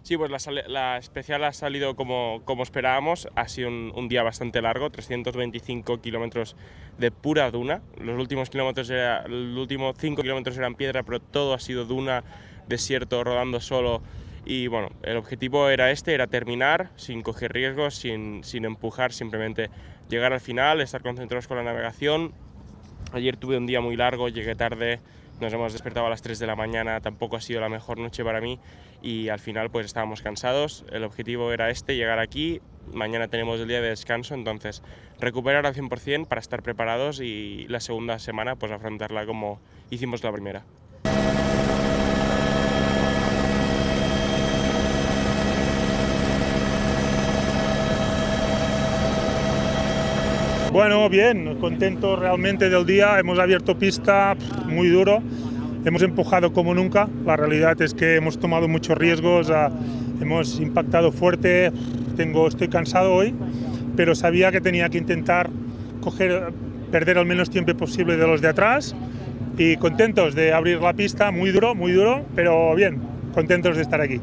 Sí, pues la especial ha salido como esperábamos. Ha sido un día bastante largo, 325 kilómetros de pura duna. Los últimos 5 kilómetros eran piedra, pero todo ha sido duna, desierto, rodando solo. Y bueno, el objetivo era terminar sin coger riesgos, sin empujar, simplemente llegar al final, estar concentrados con la navegación. Ayer tuve un día muy largo, llegué tarde, nos hemos despertado a las 3 de la mañana, tampoco ha sido la mejor noche para mí y al final pues estábamos cansados. El objetivo era llegar aquí. Mañana tenemos el día de descanso, entonces recuperar al 100% para estar preparados y la segunda semana pues afrontarla como hicimos la primera. Bueno, bien, contento realmente del día. Hemos abierto pista muy duro, hemos empujado como nunca. La realidad es que hemos tomado muchos riesgos, hemos impactado fuerte. Estoy cansado hoy, pero sabía que tenía que intentar perder el menos tiempo posible de los de atrás. Y contentos de abrir la pista, muy duro, pero bien, contentos de estar aquí.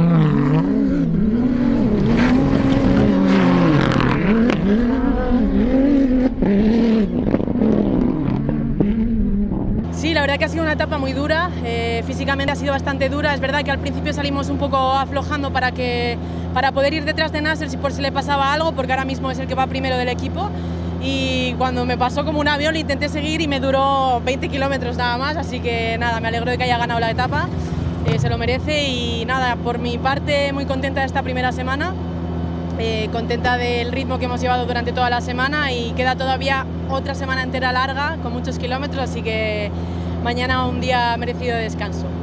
Sí, la verdad que ha sido una etapa muy dura, físicamente ha sido bastante dura. Es verdad que al principio salimos un poco aflojando para poder ir detrás de Nasser por si le pasaba algo, porque ahora mismo es el que va primero del equipo. Y cuando me pasó como un avión, intenté seguir y me duró 20 kilómetros nada más, así que nada, me alegro de que haya ganado la etapa, se lo merece. Y nada, por mi parte muy contenta de esta primera semana, contenta del ritmo que hemos llevado durante toda la semana y queda todavía otra semana entera larga con muchos kilómetros, así que mañana un día merecido de descanso.